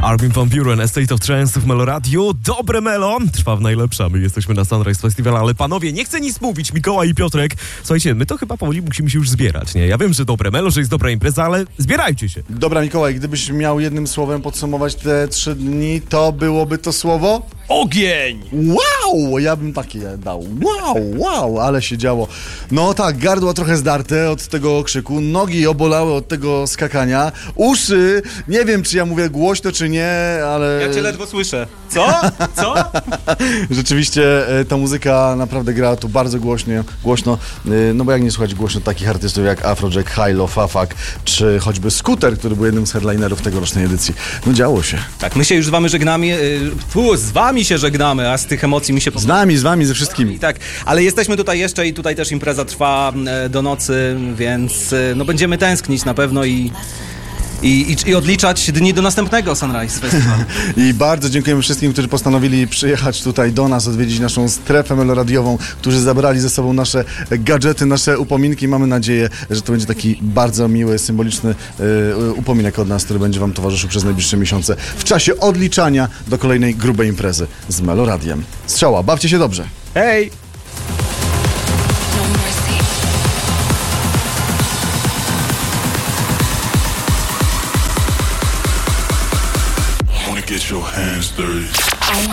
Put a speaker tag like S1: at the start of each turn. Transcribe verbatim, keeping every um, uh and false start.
S1: Armin van Buuren, A State of Trance w Melo Radio. Dobre Melo, trwa w najlepsza. My jesteśmy na Sunrise Festival, ale panowie, nie chcę nic mówić, Mikołaj i Piotrek. Słuchajcie, my to chyba powoli musimy się już zbierać, nie? Ja wiem, że dobre Melo, że jest dobra impreza, ale zbierajcie się.
S2: Dobra, Mikołaj, gdybyś miał jednym słowem podsumować te trzy dni, to byłoby to słowo?
S3: Ogień!
S2: Wow! Ja bym takie dał. Wow, wow, ale się działo. No tak, gardło trochę zdarte od tego krzyku, nogi obolały od tego skakania, uszy, nie wiem, czy ja mówię głośno, czy nie, ale...
S3: Ja cię ledwo słyszę. Co? Co?
S2: Rzeczywiście e, ta muzyka naprawdę gra tu bardzo głośnie, głośno, e, no bo jak nie słuchać głośno takich artystów jak Afrojack, Hilo, Fafak, czy choćby Scooter, który był jednym z headlinerów tegorocznej edycji. No działo się.
S3: Tak, my się już z wami żegnamy, yy, tu z wami się żegnamy, a z tych emocji mi się...
S2: Z nami, z wami, ze wszystkimi.
S3: Tak, ale jesteśmy tutaj jeszcze i tutaj też impreza trwa e, do nocy, więc e, no będziemy tęsknić na pewno i... I, i, I odliczać dni do następnego Sunrise Festival.
S2: I bardzo dziękujemy wszystkim, którzy postanowili przyjechać tutaj do nas, odwiedzić naszą strefę meloradiową, którzy zabrali ze sobą nasze gadżety, nasze upominki. Mamy nadzieję, że to będzie taki bardzo miły, symboliczny y, upominek od nas, który będzie wam towarzyszył przez najbliższe miesiące w czasie odliczania do kolejnej grubej imprezy z Meloradiem. Strzała, bawcie się dobrze.
S3: Hej!
S4: Get your hands dirty.